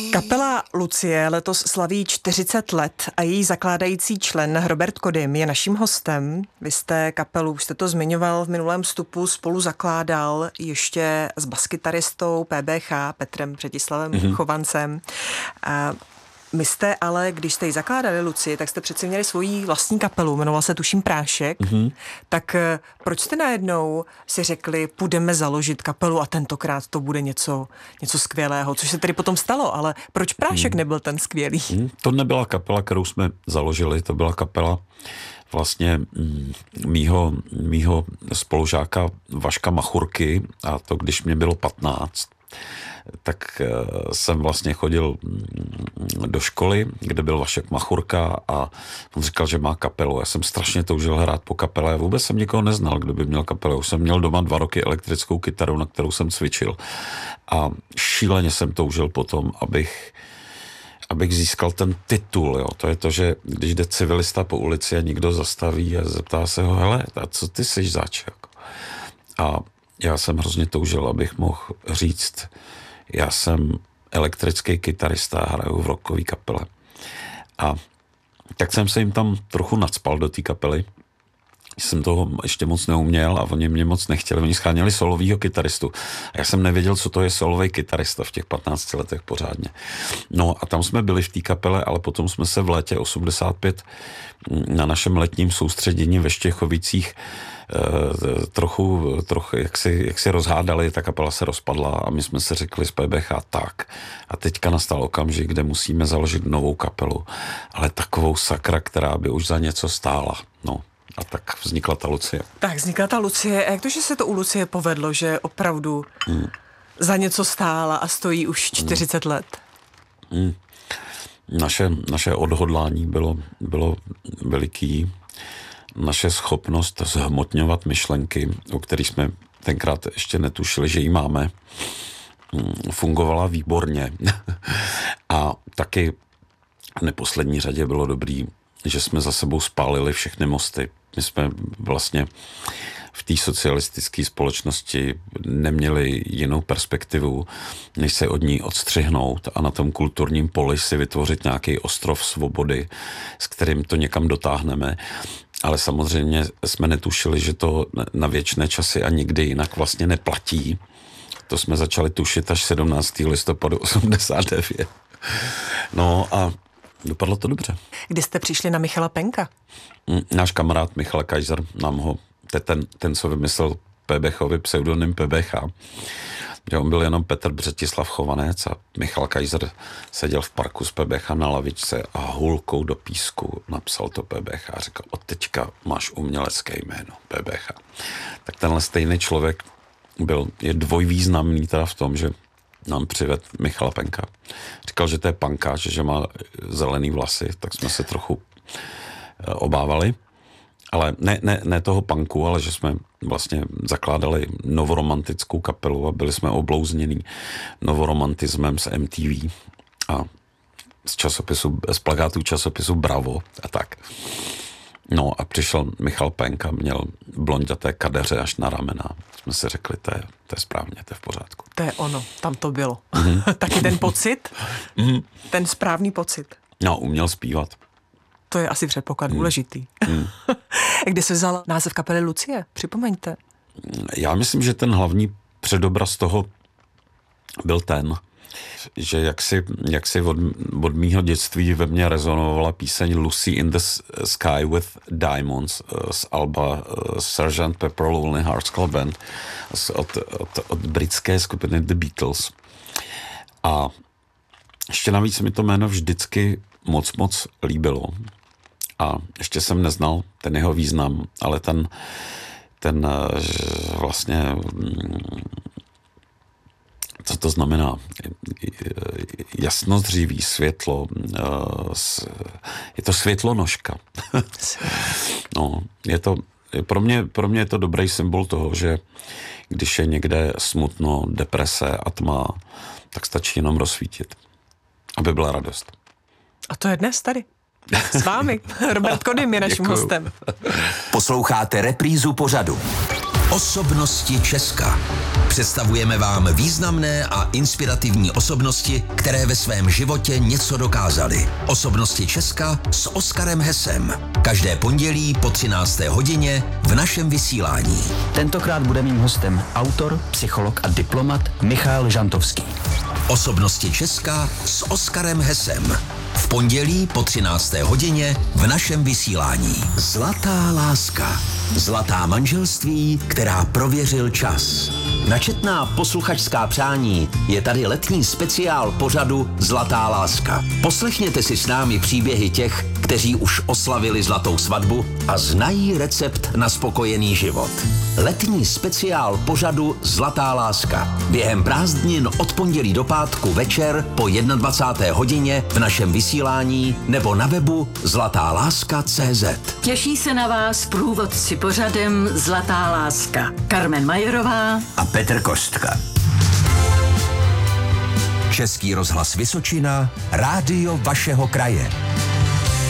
Kapela Lucie letos slaví 40 let a její zakládající člen Robert Kodym je naším hostem. Vy jste kapelu, už jste to zmiňoval v minulém vstupu, spolu zakládal ještě s baskytaristou PBH Petrem Břetislavem Chovancem. My jste ale, když jste ji zakládali Lucii, tak jste přece měli svoji vlastní kapelu, jmenovala se tuším Prášek. Tak proč jste najednou si řekli, půjdeme založit kapelu a tentokrát to bude něco skvělého, což se tedy potom stalo, ale proč Prášek nebyl ten skvělý? To nebyla kapela, kterou jsme založili, to byla kapela vlastně mýho spolužáka Vaška Machurky, a to když mě bylo 15, tak jsem vlastně chodil do školy, kde byl Vašek Machurka a on říkal, že má kapelu. Já jsem strašně toužil hrát po kapele. Já vůbec jsem nikoho neznal, kdo by měl kapelu. Už jsem měl doma 2 roky elektrickou kytaru, na kterou jsem cvičil. A šíleně jsem toužil potom, abych získal ten titul. Jo. To je to, že když jde civilista po ulici a někdo zastaví a zeptá se ho, hele, a co ty jsi zač? A já jsem hrozně toužil, abych mohl říct, já jsem elektrický kytarista a hraju v rockové kapele. A tak jsem se jim tam trochu nacpal do té kapely. Jsem toho ještě moc neuměl a oni mě moc nechtěli. Oni scháněli solovýho kytaristu. A já jsem nevěděl, co to je solový kytarista v těch 15 letech pořádně. No a tam jsme byli v té kapele, ale potom jsme se v létě 85 na našem letním soustředění ve Štěchovicích trochu jak si rozhádali, ta kapela se rozpadla a my jsme se řekli z PBH tak. A teďka nastal okamžik, kde musíme založit novou kapelu, ale takovou sakra, která by už za něco stála. No. A tak vznikla ta Lucie. Tak vznikla ta Lucie. A jak to, že se to u Lucie povedlo, že opravdu za něco stála a stojí už 40 let? Naše odhodlání bylo veliký. Naše schopnost zhmotňovat myšlenky, o kterých jsme tenkrát ještě netušili, že ji máme, fungovala výborně. A taky v neposlední řadě bylo dobrý, že jsme za sebou spálili všechny mosty. My jsme vlastně v té socialistické společnosti neměli jinou perspektivu, než se od ní odstřihnout a na tom kulturním poli si vytvořit nějaký ostrov svobody, s kterým to někam dotáhneme. Ale samozřejmě jsme netušili, že to na věčné časy a nikdy jinak vlastně neplatí. To jsme začali tušit až 17. listopadu 89. No a dopadlo to dobře. Kdy jste přišli na Michala Penka? Náš kamarád Michal Kaiser nám ho, ten co vymyslel PBchovi pseudonym PBH, že on byl jenom Petr Břetislav Chovanec a Michal Kaiser seděl v parku s PBH na lavičce a hulkou do písku napsal to PBH a říkal, od teďka máš umělecké jméno PBH. Tak tenhle stejný člověk je dvojvýznamný teda v tom, že nám přived Michala Penka. Říkal, že to je pankáč, že má zelený vlasy, tak jsme se trochu obávali. Ale ne toho punku, ale že jsme vlastně zakládali novoromantickou kapelu a byli jsme oblouznění novoromantismem z MTV a z plakátů časopisu Bravo a tak. No a přišel Michal Penk a měl blonďaté kadeře až na ramena. Jsme si řekli, to je správně, to je v pořádku. To je ono, tam to bylo. Taky ten pocit, ten správný pocit. No, uměl zpívat. To je asi předpoklad důležitý. Kde se vzal název kapely Lucie? Připomeňte. Já myslím, že ten hlavní předobraz toho byl ten, že jaksi od mýho dětství ve mně rezonovala píseň Lucy in the Sky with Diamonds z alba Sgt. Pepper Lonely Hearts Club Band od britské skupiny The Beatles. A ještě navíc mi to jméno vždycky moc líbilo. A ještě jsem neznal ten jeho význam, ale ten vlastně, co to znamená? Jasnozřivý světlo, je to světlonožka. No, pro mě je to dobrý symbol toho, že když je někde smutno, deprese a tma, tak stačí jenom rozsvítit, aby byla radost. A to je dnes tady. S vámi. Robert Kodym je naším hostem. Posloucháte reprízu pořadu Osobnosti Česka. Představujeme vám významné a inspirativní osobnosti, které ve svém životě něco dokázaly. Osobnosti Česka s Oskarem Hesem. Každé pondělí po 13. hodině v našem vysílání. Tentokrát bude mým hostem autor, psycholog a diplomat Michal Žantovský. Osobnosti Česka s Oskarem Hesem. V pondělí po 13. hodině v našem vysílání. Zlatá láska. Zlatá manželství, která prověřil čas. Na četná posluchačská přání je tady letní speciál pořadu Zlatá láska. Poslechněte si s námi příběhy těch, kteří už oslavili zlatou svatbu a znají recept na spokojený život. Letní speciál pořadu Zlatá láska. Během prázdnin od pondělí do pátku večer po 21. hodině v našem vysílání nebo na webu zlatáláska.cz. Těší se na vás průvodci pořadem Zlatá láska. Carmen Majerová a Petr Kostka. Český rozhlas Vysočina, rádio vašeho kraje.